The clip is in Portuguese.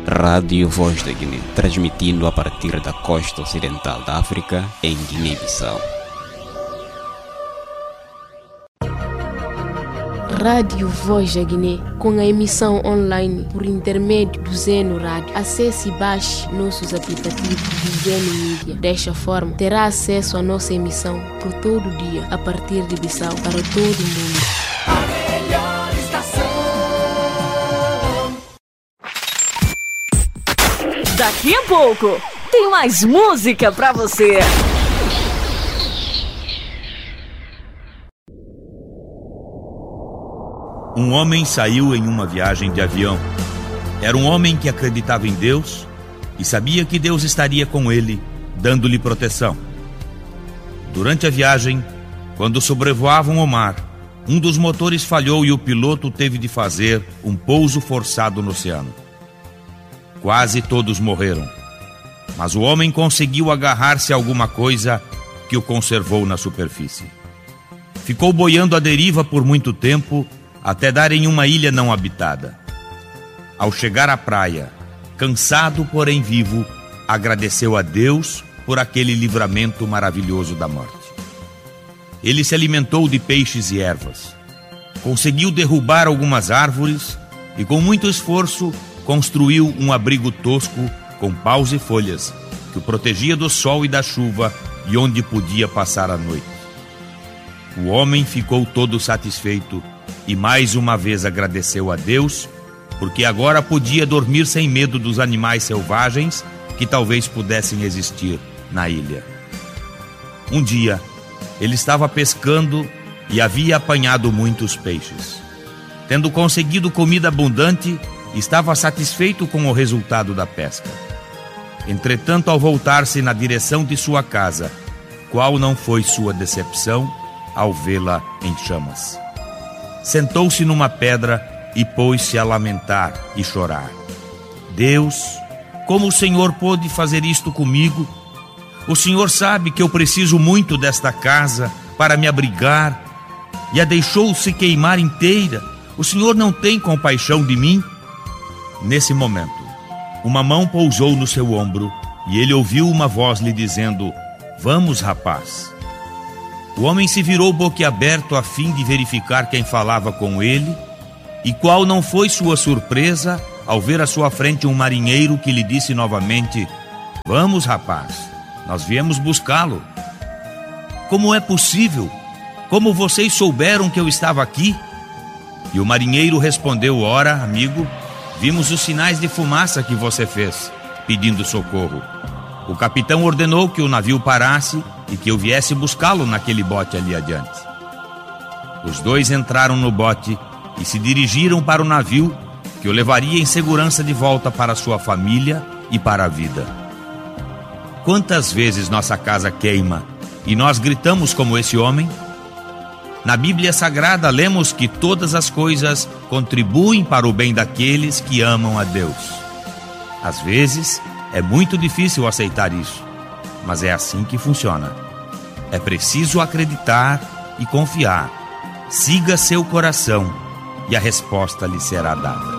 Rádio Voz da Guiné, transmitindo a partir da costa ocidental da África, em Guiné-Bissau. Rádio Voz da Guiné, com a emissão online por intermédio do Zeno Rádio. Acesse e baixe nossos aplicativos do Zeno Mídia. Desta forma, terá acesso à nossa emissão por todo o dia, a partir de Bissau para todo o mundo. A melhor estação. Daqui a pouco, tem mais música pra você. Um homem saiu em uma viagem de avião. Era um homem que acreditava em Deus e sabia que Deus estaria com ele, dando-lhe proteção. Durante a viagem, quando sobrevoavam o mar, um dos motores falhou e o piloto teve de fazer um pouso forçado no oceano. Quase todos morreram, mas o homem conseguiu agarrar-se a alguma coisa que o conservou na superfície. Ficou boiando à deriva por muito tempo, até dar em uma ilha não habitada. Ao chegar à praia, cansado porém vivo, agradeceu a Deus por aquele livramento maravilhoso da morte. Ele se alimentou de peixes e ervas, conseguiu derrubar algumas árvores e com muito esforço construiu um abrigo tosco com paus e folhas que o protegia do sol e da chuva e onde podia passar a noite. O homem ficou todo satisfeito e mais uma vez agradeceu a Deus, porque agora podia dormir sem medo dos animais selvagens que talvez pudessem existir na ilha. Um dia, ele estava pescando e havia apanhado muitos peixes. Tendo conseguido comida abundante, estava satisfeito com o resultado da pesca. Entretanto, ao voltar-se na direção de sua casa, qual não foi sua decepção ao vê-la em chamas? Sentou-se numa pedra e pôs-se a lamentar e chorar. Deus, como o Senhor pôde fazer isto comigo? O Senhor sabe que eu preciso muito desta casa para me abrigar e a deixou se queimar inteira. O Senhor não tem compaixão de mim? Nesse momento, uma mão pousou no seu ombro e ele ouviu uma voz lhe dizendo: "Vamos, rapaz." O homem se virou boquiaberto a fim de verificar quem falava com ele, e qual não foi sua surpresa ao ver à sua frente um marinheiro que lhe disse novamente: "Vamos, rapaz, nós viemos buscá-lo." "Como é possível? Como vocês souberam que eu estava aqui?" E o marinheiro respondeu: "Ora, amigo, vimos os sinais de fumaça que você fez, pedindo socorro. O capitão ordenou que o navio parasse e que eu viesse buscá-lo naquele bote ali adiante." Os dois entraram no bote e se dirigiram para o navio, que o levaria em segurança de volta para sua família e para a vida. Quantas vezes nossa casa queima e nós gritamos como esse homem? Na Bíblia Sagrada lemos que todas as coisas contribuem para o bem daqueles que amam a Deus. Às vezes, é muito difícil aceitar isso, mas é assim que funciona. É preciso acreditar e confiar. Siga seu coração e a resposta lhe será dada.